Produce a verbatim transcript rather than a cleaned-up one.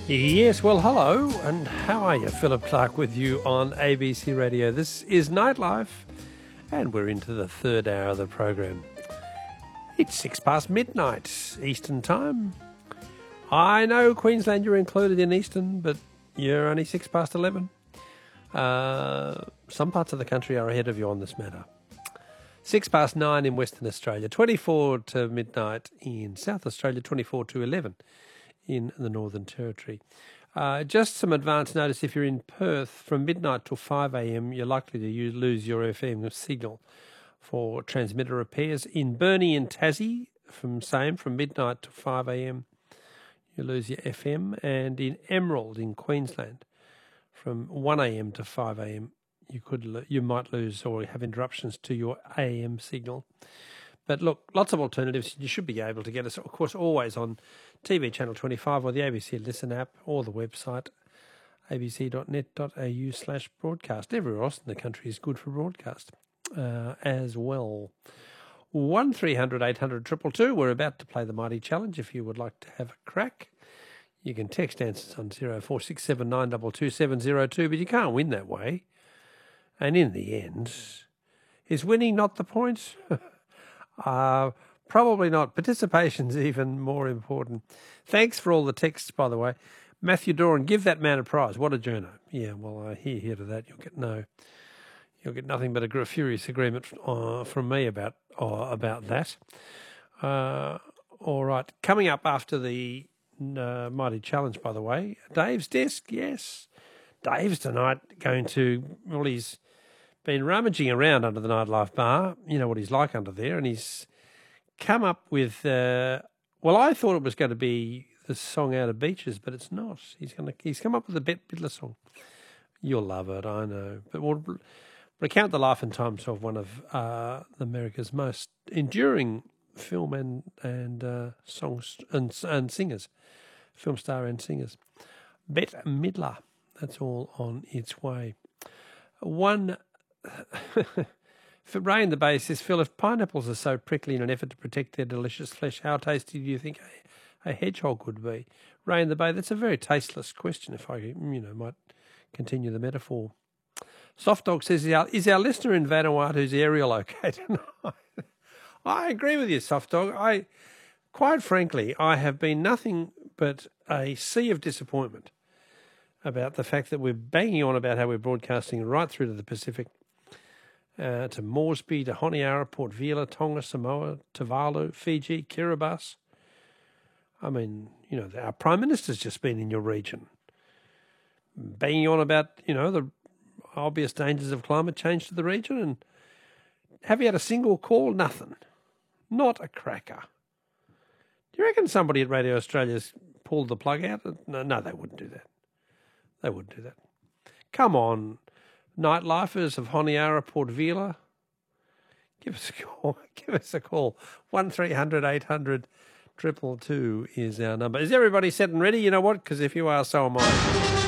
Yes, well, hello, and how are you? Philip Clark with you on A B C Radio. This is Nightlife, and we're into the third hour of the program. It's six past midnight Eastern Time. I know Queensland, you're included in Eastern, but you're only six past eleven. Uh, some parts of the country are ahead of you on this matter. Six past nine in Western Australia, twenty-four to midnight in South Australia, twenty-four to eleven. In the Northern Territory. Uh, just some advance notice, if you're in Perth, from midnight till five a.m, you're likely to use, lose your F M signal for transmitter repairs. In Burnie and Tassie, from same, from midnight to five a.m, you lose your F M. And in Emerald in Queensland, from one a.m. to five a.m, you could you might lose or have interruptions to your A M signal. But look, lots of alternatives. You should be able to get us, of course, always on T V Channel twenty-five or the A B C Listen app or the website a b c dot net dot a u slash broadcast. Everywhere else in the country is good for broadcast uh, as well. one three hundred eight hundred two two two. We're about to play the Mighty Challenge. If you would like to have a crack, you can text answers on zero four six seven nine two two seven zero two, but you can't win that way. And in the end, is winning not the point? Uh, probably not. Participation's even more important. Thanks for all the texts, by the way. Matthew Doran, give that man a prize. What a journo. Yeah, well, I hear here to that. You'll get no, you'll get nothing but a furious agreement uh, from me about uh, about that. Uh, all right. Coming up after the uh, Mighty Challenge, by the way, Dave's desk. Yes, Dave's tonight going to. Well, he's been rummaging around under the Nightlife bar, you know what he's like under there, and he's come up with, uh, well, I thought it was going to be the song Out of Beaches, but it's not. He's going to, he's come up with a Bette Midler song. You'll love it, I know. But we'll recount the life and times of one of uh, America's most enduring film and and uh, songs and, and singers, film star and singers. Bette Midler, that's all on its way. One... For Ray in the Bay says, Phil, if pineapples are so prickly in an effort to protect their delicious flesh, how tasty do you think a, a hedgehog would be? Ray in the Bay, that's a very tasteless question, if I you know might continue the metaphor. Soft Dog says, is our, is our listener in Vanuatu's aerial okay tonight? I agree with you, Soft Dog. I, quite frankly, I have been nothing but a sea of disappointment about the fact that we're banging on about how we're broadcasting right through to the Pacific. Uh, to Moresby, to Honiara, Port Vila, Tonga, Samoa, Tuvalu, Fiji, Kiribati. I mean, you know, our Prime Minister's just been in your region, banging on about, you know, the obvious dangers of climate change to the region. And have you had a single call? Nothing. Not a cracker. Do you reckon somebody at Radio Australia's pulled the plug out? No, no, they wouldn't do that. They wouldn't do that. Come on. Nightlifers of Honiara, Port Vila, give us a call. Give us a call. One three hundred eight hundred two two two is our number. Is everybody set and ready? You know what? Because if you are, so am I.